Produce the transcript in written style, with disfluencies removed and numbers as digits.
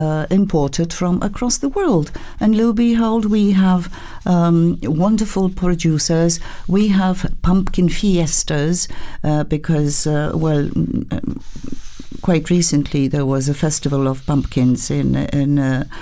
imported from across the world. And lo and behold, we have wonderful producers. We have pumpkin fiestas because, quite recently there was a festival of pumpkins in